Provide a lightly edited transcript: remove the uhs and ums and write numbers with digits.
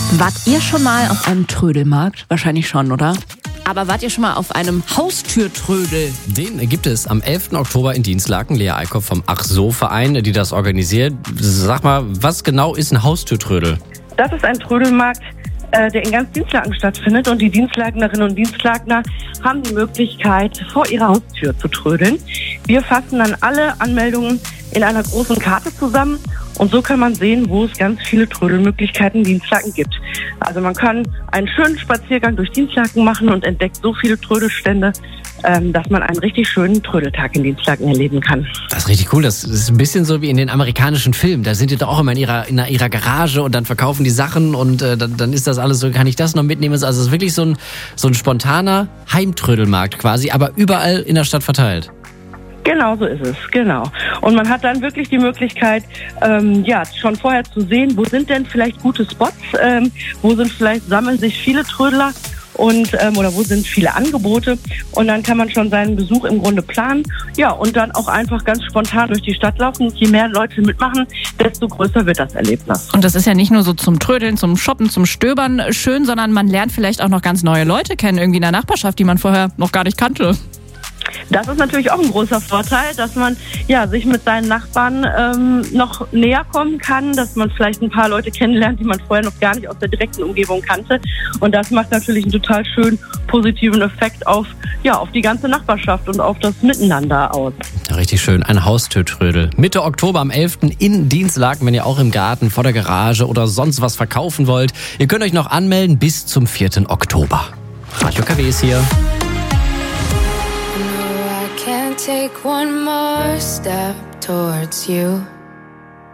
Wart ihr schon mal auf einem Trödelmarkt? Wahrscheinlich schon, oder? Aber wart ihr schon mal auf einem Haustürtrödel? Den gibt es am 11. Oktober in Dinslaken. Lea Eickhoff vom Ach so Verein, die das organisiert. Sag mal, was genau ist ein Haustürtrödel? Das ist ein Trödelmarkt, der in ganz Dinslaken stattfindet. Und die Dinslakenerinnen und Dinslakner haben die Möglichkeit, vor ihrer Haustür zu trödeln. Wir fassen dann alle Anmeldungen in einer großen Karte zusammen. Und so kann man sehen, wo es ganz viele Trödelmöglichkeiten in Dinslaken gibt. Also man kann einen schönen Spaziergang durch Dinslaken machen und entdeckt so viele Trödelstände, dass man einen richtig schönen Trödeltag in Dinslaken erleben kann. Das ist richtig cool. Das ist ein bisschen so wie in den amerikanischen Filmen. Da sind die doch auch immer in ihrer Garage und dann verkaufen die Sachen und dann ist das alles so, kann ich das noch mitnehmen? Also es ist wirklich so ein spontaner Heimtrödelmarkt quasi, aber überall in der Stadt verteilt. Genau so ist es, genau. Und man hat dann wirklich die Möglichkeit, schon vorher zu sehen, wo sind denn vielleicht gute Spots, sammeln sich viele Trödler und oder wo sind viele Angebote, und dann kann man schon seinen Besuch im Grunde planen, und dann auch einfach ganz spontan durch die Stadt laufen. Je mehr Leute mitmachen, desto größer wird das Erlebnis. Und das ist ja nicht nur so zum Trödeln, zum Shoppen, zum Stöbern schön, sondern man lernt vielleicht auch noch ganz neue Leute kennen, irgendwie in der Nachbarschaft, die man vorher noch gar nicht kannte. Das ist natürlich auch ein großer Vorteil, dass man sich mit seinen Nachbarn noch näher kommen kann, dass man vielleicht ein paar Leute kennenlernt, die man vorher noch gar nicht aus der direkten Umgebung kannte. Und das macht natürlich einen total schönen positiven Effekt auf die ganze Nachbarschaft und auf das Miteinander aus. Ja, richtig schön, ein Haustürtrödel. Mitte Oktober am 11. in Dinslaken, wenn ihr auch im Garten, vor der Garage oder sonst was verkaufen wollt. Ihr könnt euch noch anmelden bis zum 4. Oktober. Radio KW ist hier. Take one more step towards you.